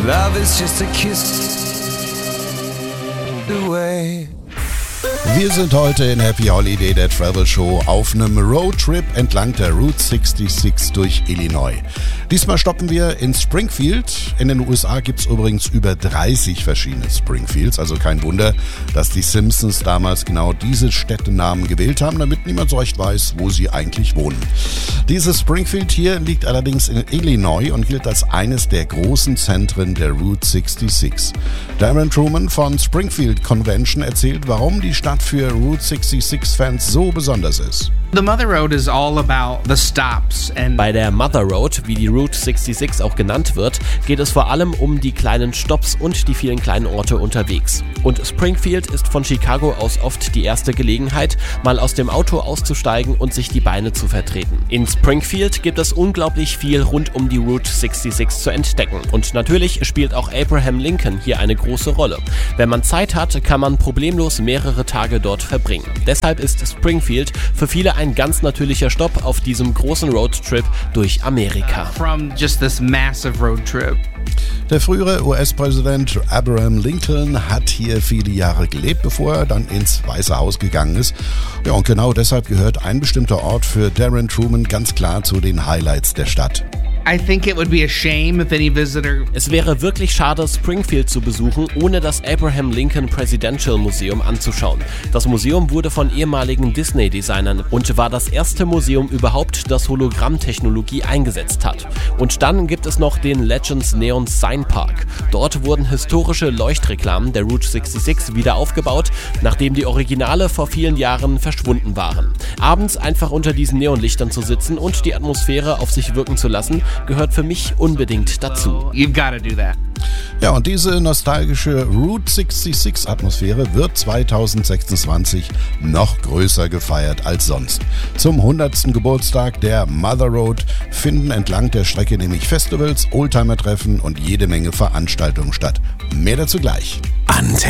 Love is just a kiss away. Wir sind heute in Happy Holiday, der Travel Show, auf einem Roadtrip entlang der Route 66 durch Illinois. Diesmal stoppen wir in Springfield. In den USA gibt es übrigens über 30 verschiedene Springfields, also kein Wunder, dass die Simpsons damals genau diese Städtenamen gewählt haben, damit niemand so recht weiß, wo sie eigentlich wohnen. Dieses Springfield hier liegt allerdings in Illinois und gilt als eines der großen Zentren der Route 66. Darren Truman von Springfield Convention erzählt, warum die Stadt für Route 66-Fans so besonders ist. The Mother Road is all about the stops and Bei der Mother Road, wie die Route 66 auch genannt wird, geht es vor allem um die kleinen Stops und die vielen kleinen Orte unterwegs. Und Springfield ist von Chicago aus oft die erste Gelegenheit, mal aus dem Auto auszusteigen und sich die Beine zu vertreten. In Springfield gibt es unglaublich viel rund um die Route 66 zu entdecken. Und natürlich spielt auch Abraham Lincoln hier eine große Rolle. Wenn man Zeit hat, kann man problemlos mehrere Tage dort verbringen. Deshalb ist Springfield für viele ein ganz natürlicher Stopp auf diesem großen Roadtrip durch Amerika. from just this massive road trip. Der frühere US-Präsident Abraham Lincoln hat hier viele Jahre gelebt, bevor er dann ins Weiße Haus gegangen ist. Ja, und genau deshalb gehört ein bestimmter Ort für Darren Truman ganz klar zu den Highlights der Stadt. I think it would be a shame if any visitor Es wäre wirklich schade, Springfield zu besuchen, ohne das Abraham Lincoln Presidential Museum anzuschauen. Das Museum wurde von ehemaligen Disney-Designern und war das erste Museum überhaupt, das Hologrammtechnologie eingesetzt hat. Und dann gibt es noch den Legends Neon Sign Park. Dort wurden historische Leuchtreklamen der Route 66 wieder aufgebaut, nachdem die Originale vor vielen Jahren verschwunden waren. Abends einfach unter diesen Neonlichtern zu sitzen und die Atmosphäre auf sich wirken zu lassen, gehört für mich unbedingt dazu. you've got to do that. Ja, und diese nostalgische Route 66 Atmosphäre wird 2026 noch größer gefeiert als sonst. Zum 100. Geburtstag der Mother Road finden entlang der Strecke nämlich Festivals, Oldtimer-Treffen und jede Menge Veranstaltungen statt. Mehr dazu gleich. Antenne.